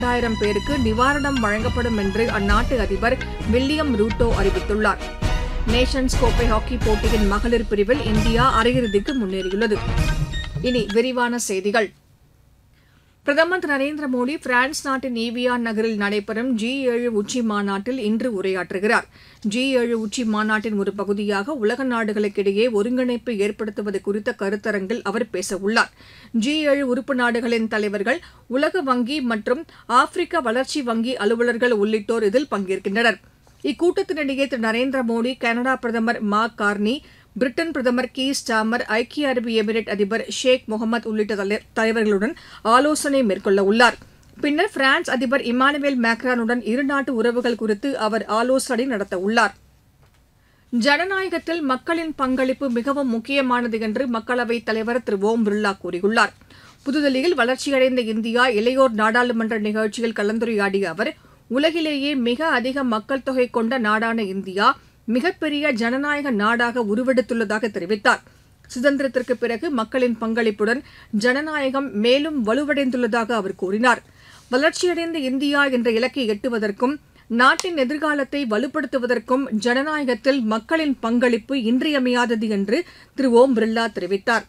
2,000 பேருக்கு நிவாரணம் வழங்கப்படும் என்று அந்நாட்டு அதிபர் வில்லியம் ரூட்டோ அறிவித்துள்ளார். நேஷன்ஸ் கோப்பை ஹாக்கி போட்டியின் மகளிர் பிரிவில் இந்தியா அரையிறுதிக்கு முன்னேறியுள்ளது. இனி விரிவான செய்திகள். பிரதமர் திரு நரேந்திர மோடி பிரான்ஸ் நாட்டின் ஈவியான் நகரில் நடைபெறும் G7 உச்சி மாநாட்டில் இன்று உரையாற்றுகிறார். G7 உச்சி மாநாட்டின் ஒரு பகுதியாக உலக நாடுகளுக்கிடையே ஒருங்கிணைப்பை ஏற்படுத்துவது குறித்த கருத்தரங்கில் அவர் பேசவுள்ளார். G7 உறுப்பு நாடுகளின் தலைவர்கள், உலக வங்கி மற்றும் ஆப்பிரிக்க வளர்ச்சி வங்கி அலுவலர்கள் உள்ளிட்டோர் இதில் பங்கேற்கின்றனர். இக்கூட்டத்தினிடையே திரு நரேந்திர மோடி, கனடா பிரதமர் மார்க் கார்னி, பிரிட்டன் பிரதமர் கீர் ஸ்டார்மர், ஐக்கிய அரபு எமிரேட் அதிபர் ஷேக் முகமது உள்ளிட்ட தலைவர்களுடன் ஆலோசனை மேற்கொள்ளவுள்ளார். பின்னர் பிரான்ஸ் அதிபர் இமானுவேல் மேக்ரானுடன் இருநாட்டு உறவுகள் குறித்து அவர் ஆலோசனை நடத்தவுள்ளார். ஜனநாயகத்தில் மக்களின் பங்களிப்பு மிகவும் முக்கியமானது என்று மக்களவைத் தலைவர் திரு ஓம் பிர்லா கூறியுள்ளார். புதுதில்லியில் வளர்ச்சியடைந்த இந்தியா இளையோர் நாடாளுமன்ற நிகழ்ச்சியில் கலந்துரையாடிய அவர், உலகிலேயே மிக அதிக மக்கள் தொகை கொண்ட நாடான இந்தியா மிகப்பெரிய ஜனநாயக நாடாக உருவெடுத்துள்ளதாக தெரிவித்தார். சுதந்திரத்திற்கு பிறகு மக்களின் பங்களிப்புடன் ஜனநாயகம் மேலும் வலுவடைந்துள்ளதாக அவர் கூறினார். வளர்ச்சியடைந்த இந்தியா என்ற இலக்கை எட்டுவதற்கும் நாட்டின் எதிர்காலத்தை வலுப்படுத்துவதற்கும் ஜனநாயகத்தில் மக்களின் பங்களிப்பு இன்றியமையாதது என்று திரு ஓம் பிர்லா தெரிவித்தார்.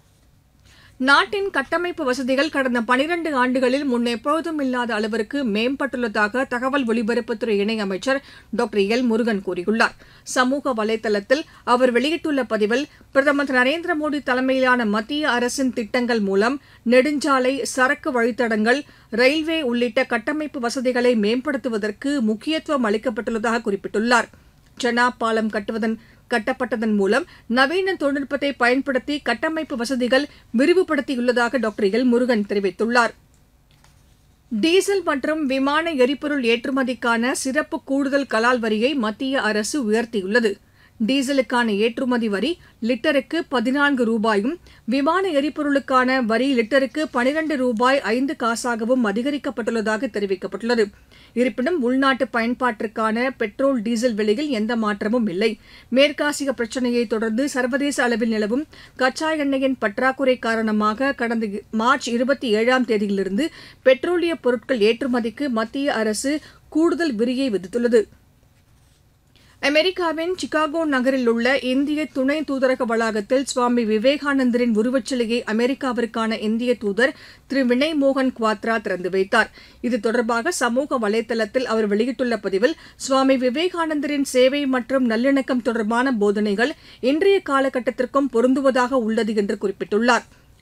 நாட்டின் கட்டமைப்பு வசதிகள் கடந்த 12 ஆண்டுகளில் முன்னெப்போதும் இல்லாத அளவிற்கு மேம்பட்டுள்ளதாக தகவல் ஒலிபரப்புத்துறை இணையமைச்சர் டாக்டர் எல் முருகன் கூறியுள்ளார். சமூக வலைதளத்தில் அவர் வெளியிட்டுள்ள பதிவில், பிரதமர் திரு நரேந்திர மோடி தலைமையிலான மத்திய அரசின் திட்டங்கள் மூலம் நெடுஞ்சாலை, சரக்கு வழித்தடங்கள், ரயில்வே உள்ளிட்ட கட்டமைப்பு வசதிகளை மேம்படுத்துவதற்கு முக்கியத்துவம் அளிக்கப்பட்டுள்ளதாக குறிப்பிட்டுள்ளார். செனாப் பாலம் கட்டப்பட்டதன் மூலம் நவீன தொழில்நுட்பத்தை பயன்படுத்தி கட்டமைப்பு வசதிகள் விரிவுபடுத்தியுள்ளதாக டாக்டர் எல் முருகன் தெரிவித்துள்ளார். டீசல் மற்றும் விமான எரிபொருள் ஏற்றுமதிக்கான சிறப்பு கூடுதல் கலால் வரியை மத்திய அரசு உயர்த்தியுள்ளது. டீசலுக்கான ஏற்றுமதி வரி லிட்டருக்கு 14 ரூபாயும், விமான எரிபொருளுக்கான வரி லிட்டருக்கு 12 ரூபாய் 5 காசாகவும் அதிகரிக்கப்பட்டுள்ளதாக தெரிவிக்கப்பட்டுள்ளது. இருப்பினும் உள்நாட்டு பயன்பாட்டிற்கான பெட்ரோல், டீசல் விலையில் எந்த மாற்றமும் இல்லை. மேற்காசிய பிரச்சினையை தொடர்ந்து சர்வதேச அளவில் நிலவும் கச்சா எண்ணெயின் பற்றாக்குறை காரணமாக கடந்த மார்ச் 27ஆம் தேதியிலிருந்து பெட்ரோலிய பொருட்கள் ஏற்றுமதிக்கு மத்திய அரசு கூடுதல் வரியை விதித்துள்ளது. அமெரிக்காவின் சிகாகோ நகரில் உள்ள இந்திய துணை தூதரக வளாகத்தில் சுவாமி விவேகானந்தரின் உருவச்சிலையை அமெரிக்காவிற்கான இந்திய தூதர் திரு வினய் மோகன் குவாத்ரா திறந்து வைத்தார். இது தொடர்பாக சமூக வலைதளத்தில் அவர் வெளியிட்டுள்ள பதிவில், சுவாமி விவேகானந்தரின் சேவை மற்றும் நல்லிணக்கம் தொடர்பான போதனைகள் இன்றைய காலகட்டத்திற்கும் பொருந்துவதாக உள்ளது என்று குறிப்பிட்டுள்ளார்.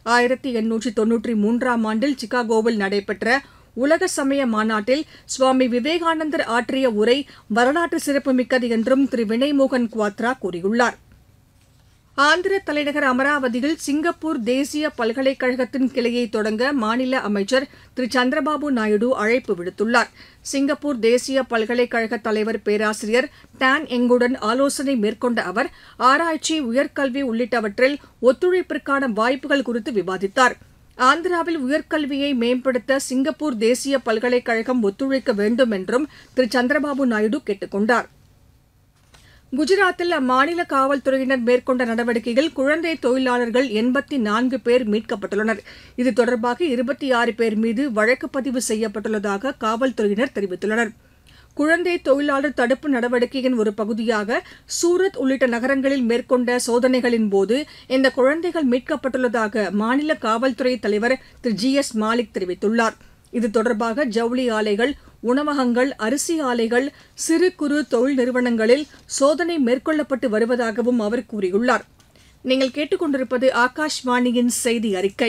1893ஆம் ஆண்டில் சிகாகோவில் நடைபெற்ற உலக சமய மாநாட்டில் சுவாமி விவேகானந்தர் ஆற்றிய உரை வரலாற்று சிறப்புமிக்கது என்றும் திரு வினய் மோகன் குவாத்ரா கூறியுள்ளார். ஆந்திர தலைநகர் அமராவதியில் சிங்கப்பூர் தேசிய பல்கலைக்கழகத்தின் கிளையை தொடங்க மாநில அமைச்சர் திரு சந்திரபாபு நாயுடு அழைப்பு விடுத்துள்ளார். சிங்கப்பூர் தேசிய பல்கலைக்கழக தலைவர் பேராசிரியர் டான் எங்குடன் ஆலோசனை மேற்கொண்ட அவர், ஆராய்ச்சி, உயர்கல்வி உள்ளிட்டவற்றில் ஒத்துழைப்பிற்கான வாய்ப்புகள் குறித்து விவாதித்தார். ஆந்திராவில் உயர்கல்வியை மேம்படுத்த சிங்கப்பூர் தேசிய பல்கலைக்கழகம் ஒத்துழைக்க வேண்டும் என்றும் திரு சந்திரபாபு நாயுடு கேட்டுக் கொண்டார். குஜராத்தில் அம்மாநில காவல்துறையினர் மேற்கொண்ட நடவடிக்கையில் குழந்தை தொழிலாளர்கள் 84 பேர் மீட்கப்பட்டுள்ளனர். இது தொடர்பாக 26 பேர் மீது வழக்கு பதிவு செய்யப்பட்டுள்ளதாக காவல்துறையினர் தெரிவித்துள்ளனர். குழந்தை தொழிலாளர் தடுப்பு நடவடிக்கையின் ஒரு பகுதியாக சூரத் உள்ளிட்ட நகரங்களில் மேற்கொண்ட சோதனைகளின் போது இந்த குழந்தைகள் மீட்கப்பட்டுள்ளதாக மாநில காவல்துறை தலைவர் திரு GS மாலிக் தெரிவித்துள்ளார். இது தொடர்பாக ஜவுளி ஆலைகள், உணவகங்கள், அரிசி ஆலைகள், சிறு குறு தொழில் நிறுவனங்களில் சோதனை மேற்கொள்ளப்பட்டு வருவதாகவும் அவர் கூறியுள்ளார். நீங்கள் கேட்டுக்கொண்டிருப்பது ஆகாஷ்வாணியின் செய்தி அறிக்கை.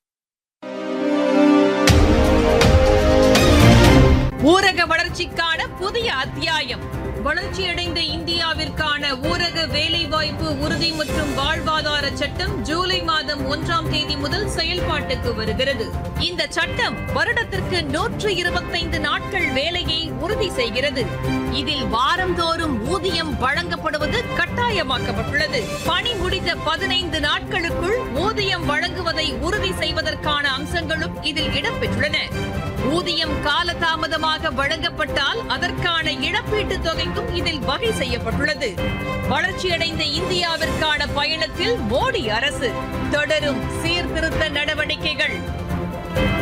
ஊரக வளர்ச்சிக்கான புதிய அத்தியாயம். வளர்ச்சியடைந்த இந்தியாவிற்கான ஊரக வேலைவாய்ப்பு உறுதி மற்றும் வாழ்வாதார சட்டம் ஜூலை மாதம் 1ஆம் தேதி முதல் செயல்பாட்டுக்கு வருகிறது. இந்த சட்டம் வருடத்திற்கு 125 நாட்கள் வேலையை உறுதி செய்கிறது. இதில் வாரந்தோறும் ஊதியம் வழங்கப்படுவது கட்டாயமாக்கப்பட்டுள்ளது. பணி முடிந்த 15 நாட்களுக்குள் ஊதியம் வழங்குவதை உறுதி செய்வதற்கான அம்சங்களும் இதில் இடம்பெற்றுள்ளன. ஊதியம் காலதாமதமாக வழங்கப்பட்டால் அதற்கான இழப்பீட்டுத் தொகைக்கும் இதில் வகை செய்யப்பட்டுள்ளது. வளர்ச்சியடைந்த இந்தியாவிற்கான பயணத்தில் மோடி அரசு தொடரும் சீர்திருத்த நடவடிக்கைகள்.